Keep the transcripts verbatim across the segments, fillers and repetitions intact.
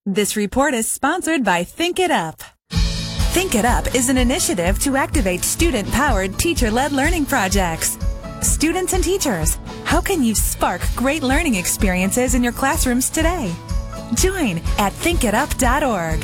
This report is sponsored by Think It Up. Think It Up is an initiative to activate student-powered, teacher-led learning projects. Students and teachers, how can you spark great learning experiences in your classrooms today? Join at think it up dot org.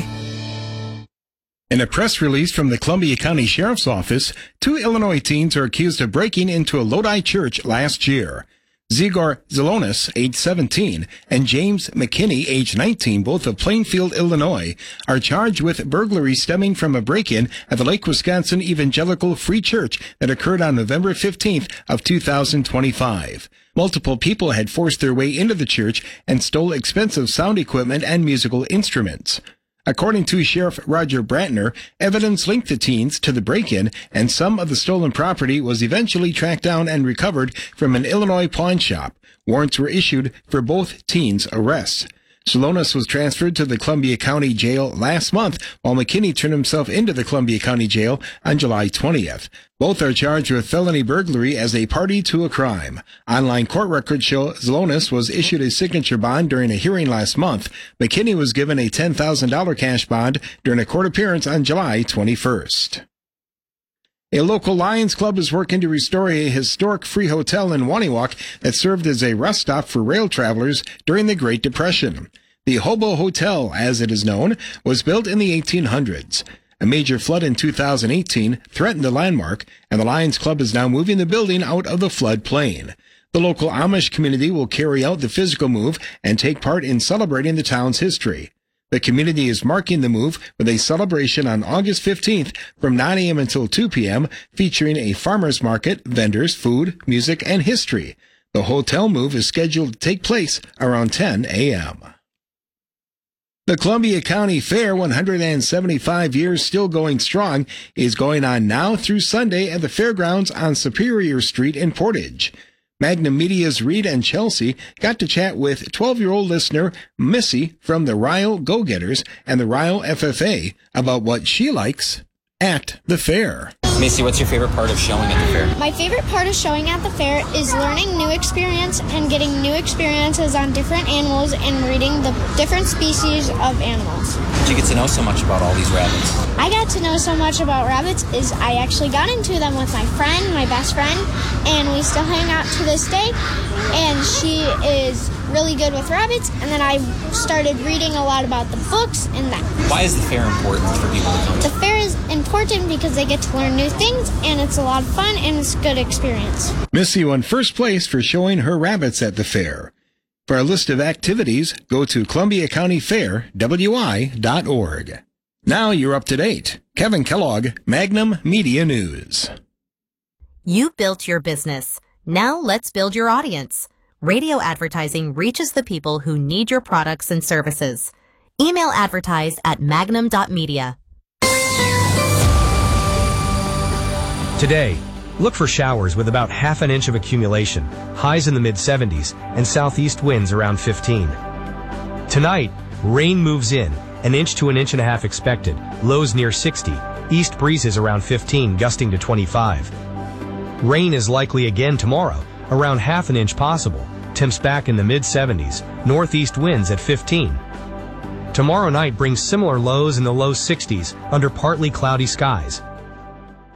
In a press release from the Columbia County Sheriff's Office, two Illinois teens are accused of breaking into a Lodi church last year. Zigor Zelonis, age seventeen, and James McKinney, age nineteen, both of Plainfield, Illinois, are charged with burglary stemming from a break-in at the Lake Wisconsin Evangelical Free Church that occurred on November fifteenth of two thousand twenty-five. Multiple people had forced their way into the church and stole expensive sound equipment and musical instruments. According to Sheriff Roger Brantner, evidence linked the teens to the break-in, and some of the stolen property was eventually tracked down and recovered from an Illinois pawn shop. Warrants were issued for both teens' arrests. Salonis was transferred to the Columbia County Jail last month, while McKinney turned himself into the Columbia County Jail on July twentieth. Both are charged with felony burglary as a party to a crime. Online court records show Salonis was issued a signature bond during a hearing last month. McKinney was given a ten thousand dollars cash bond during a court appearance on July twenty-first. A local Lions Club is working to restore a historic free hotel in Waniwak that served as a rest stop for rail travelers during the Great Depression. The Hobo Hotel, as it is known, was built in the eighteen hundreds. A major flood in two thousand eighteen threatened the landmark, and the Lions Club is now moving the building out of the flood plain. The local Amish community will carry out the physical move and take part in celebrating the town's history. The community is marking the move with a celebration on August fifteenth from nine a.m. until two p.m., featuring a farmer's market, vendors, food, music, and history. The hotel move is scheduled to take place around ten a.m. The Columbia County Fair, one hundred seventy-five years still going strong, is going on now through Sunday at the fairgrounds on Superior Street in Portage. Magnum Media's Reed and Chelsea got to chat with twelve-year-old listener Missy from the Ryle Go-Getters and the Ryle F F A about what she likes at the fair. Missy, what's your favorite part of showing at the fair? My favorite part of showing at the fair is learning new experience and getting new experiences on different animals and reading the different species of animals. Did you get to know so much about all these rabbits? I got to know so much about rabbits is I actually got into them with my friend, my best friend, and we still hang out to this day, and she is really good with rabbits, and then I started reading a lot about the books and that. Why is the fair important for people to come? The fair is important because they get to learn new things, and it's a lot of fun, and it's a good experience. Missy won first place for showing her rabbits at the fair. For a list of activities, go to Columbia County Fair, W I dot org. Now you're up to date. Kevin Kellogg, Magnum Media News. You built your business. Now let's build your audience. Radio advertising reaches the people who need your products and services. Email advertise at magnum dot media. Today, look for showers with about half an inch of accumulation, highs in the mid seventies, and southeast winds around fifteen. Tonight, rain moves in, an inch to an inch and a half expected, lows near sixty, east breezes around fifteen, gusting to twenty-five. Rain is likely again tomorrow, around half an inch possible, temps back in the mid seventies, northeast winds at fifteen. Tomorrow night brings similar lows in the low sixties under partly cloudy skies.